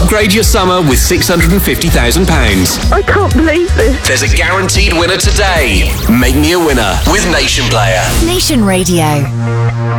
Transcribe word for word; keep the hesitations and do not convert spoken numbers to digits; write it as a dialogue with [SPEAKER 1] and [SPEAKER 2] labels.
[SPEAKER 1] Upgrade your summer with six hundred fifty thousand pounds.
[SPEAKER 2] I can't believe this.
[SPEAKER 1] There's a guaranteed winner today. Make me a winner with Nation Player.
[SPEAKER 3] Nation Radio.